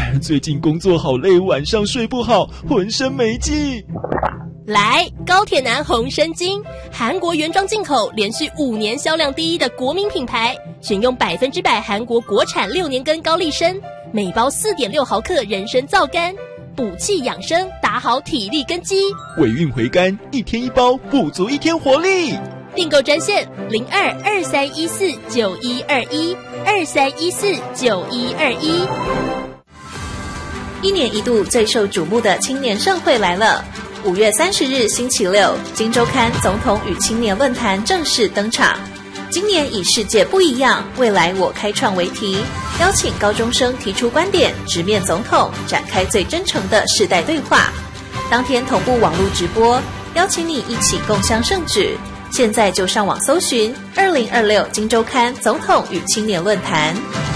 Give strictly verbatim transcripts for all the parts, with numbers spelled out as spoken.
最近工作好累，晚上睡不好，浑身没劲。 来，高铁男红参精，韩国原装进口，连续五年销量第一的国民品牌，选用百分之百韩国国产六年根高丽参，每包 四点六毫克人参皂苷，补气养生，打好体力根基。 尾韵回甘，一天一包，补足一天活力。 订购专线零二二三一四九一二一二三一四九一二一。 一年一度最受瞩目的青年盛会来了。五月三十日星期六，今周刊总统与青年论坛正式登场。今年以世界不一样，未来我开创为题，邀请高中生提出观点，直面总统，展开最真诚的世代对话。当天同步网络直播，邀请你一起共襄盛举。现在就上网搜寻二零二六今周刊总统与青年论坛。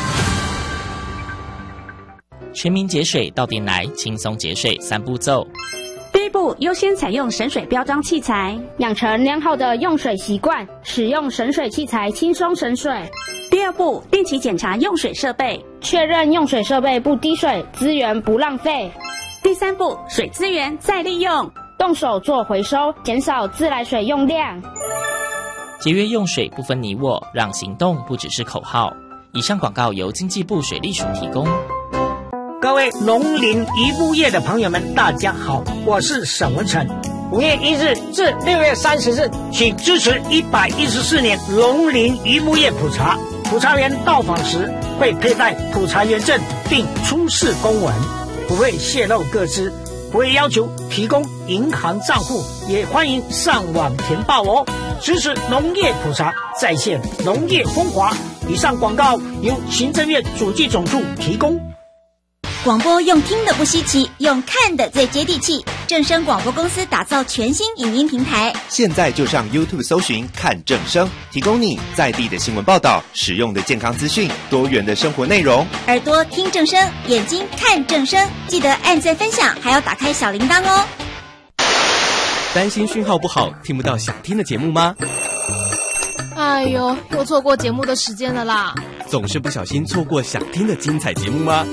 全民节水到店来，轻松节水三步骤。 第一步，优先采用省水标章器材，养成良好的用水习惯，使用省水器材轻松省水。第二步，定期检查用水设备，确认用水设备不滴水，资源不浪费。第三步，水资源再利用，动手做回收，减少自来水用量。 节约用水不分你我，让行动不只是口号。以上广告由经济部水利署提供。 各位农林渔牧业的朋友们，大家好，我是沈文成。五月一日至六月三十日，请支持一百一十四年农林渔牧业普查。普查员到访时会佩戴普查员证，并出示公文，不会泄露个资，不会要求提供银行账户，也欢迎上网填报哦。支持农业普查，再现农业风华。以上广告由行政院主计总处提供。 广播用听的不稀奇，用看的最接地气。正声广播公司打造全新影音平台， 现在就上 YouTube 搜寻看正声，提供你在地的新闻报道、实用的健康资讯、多元的生活内容。 耳朵听正声，眼睛看正声，记得按赞分享，还要打开小铃铛哦。 担心讯号不好，听不到想听的节目吗？ 哎呦，又错过节目的时间了啦！ 总是不小心错过想听的精彩节目吗？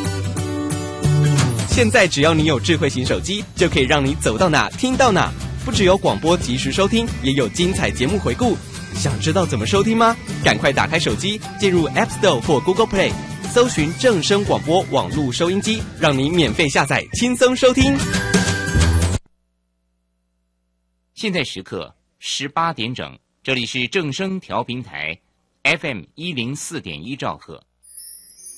现在只要你有智慧型手机，就可以让你走到哪听到哪。不只有广播及时收听，也有精彩节目回顾。想知道怎么收听吗？赶快打开手机，进入 App Store 或 Google Play， 搜寻正声广播网络收音机，让你免费下载，轻松收听。 现在时刻十八点整，这里是正声调频台 F M 一零四点一兆赫。